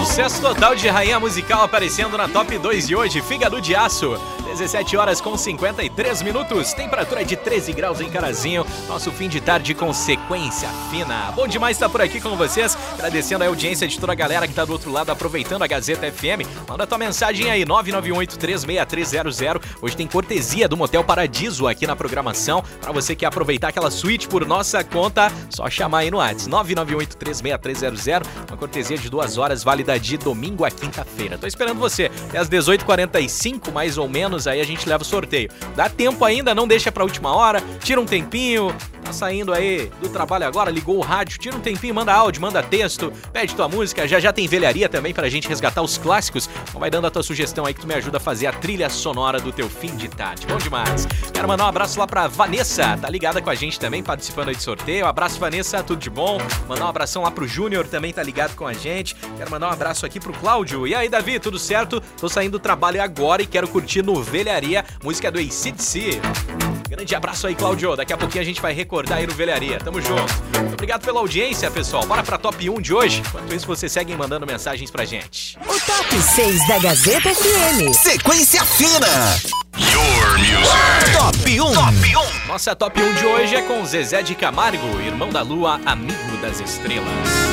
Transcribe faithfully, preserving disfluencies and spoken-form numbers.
Sucesso total de rainha musical aparecendo na Top dois de hoje, Fígado de Aço. dezessete horas com cinquenta e três minutos, temperatura de treze graus em Carazinho, nosso fim de tarde com sequência fina. Bom demais estar por aqui com vocês, agradecendo a audiência de toda a galera que tá do outro lado, aproveitando a Gazeta F M. Manda tua mensagem aí, nove nove um oito três seis três zero zero. Hoje tem cortesia do Motel Paradiso aqui na programação. Pra você que quer aproveitar aquela suíte por nossa conta, só chamar aí no WhatsApp, nove nove um oito três seis três zero zero. Uma cortesia de duas horas, válida de domingo a quinta-feira. Tô esperando você, até às dezoito e quarenta e cinco, mais ou menos, aí a gente leva o sorteio. Dá tempo ainda, não deixa pra última hora, tira um tempinho, tá saindo aí do trabalho agora, ligou o rádio, tira um tempinho, manda áudio, manda texto, pede tua música, já já tem velharia também pra gente resgatar os clássicos. Então vai dando a tua sugestão aí que tu me ajuda a fazer a trilha sonora do teu fim de tarde. Bom demais. Quero mandar um abraço lá pra Vanessa, tá ligada com a gente também, participando aí de sorteio. Abraço, Vanessa, tudo de bom? Mandar um abração lá pro Júnior, também tá ligado com a gente. Quero mandar um abraço aqui pro Cláudio. E aí, Davi, tudo certo? Tô saindo do trabalho agora e quero curtir no Velharia, música do A C D C. Grande abraço aí, Cláudio. Daqui a pouquinho a gente vai recordar aí no Velharia. Tamo junto. Muito obrigado pela audiência, pessoal. Bora pra Top um de hoje. Enquanto isso, vocês seguem mandando mensagens pra gente. O Top seis da Gazeta F M. Sequência fina. Your music. Top um. Top um. Nossa Top um de hoje é com Zezé de Camargo, Irmão da Lua, Amigo das Estrelas.